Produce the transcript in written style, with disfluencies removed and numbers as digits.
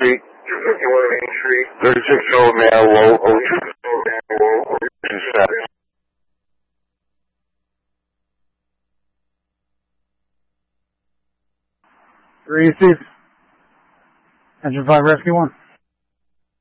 Street. 251 Main Street. 36-year-old male, low ocean status. Receive. Engine 5 Rescue 1.